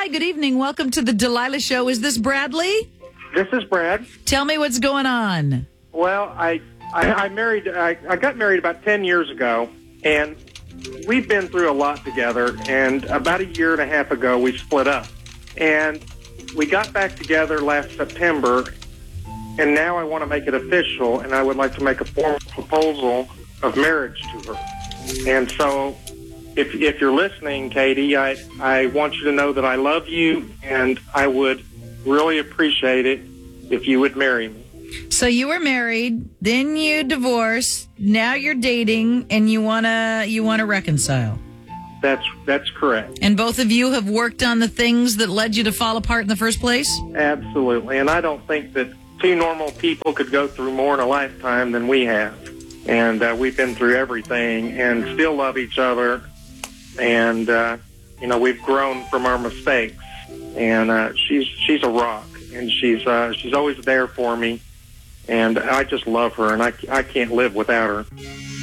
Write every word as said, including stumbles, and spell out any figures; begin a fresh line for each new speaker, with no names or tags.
Hi, good evening. Welcome to the Delilah Show. Is this Bradley?
This is Brad.
Tell me what's going on.
Well, I I, I married. I, I got married about ten years ago, and we've been through a lot together. And about a year and a half ago, we split up, and we got back together last September. And now I want to make it official, and I would like to make a formal proposal of marriage to her. And so, if if you're listening, Katie, I I want you to know that I love you, and I would really appreciate it if you would marry me.
So you were married, then you divorced, now you're dating, and you wanna you wanna reconcile.
That's that's correct.
And both of you have worked on the things that led you to fall apart in the first place?
Absolutely. And I don't think that two normal people could go through more in a lifetime than we have. And uh, we've been through everything and still love each other. And, uh, you know, we've grown from our mistakes. And uh, she's she's a rock. And she's uh, she's always there for me. And I just love her, and I, I can't live without her.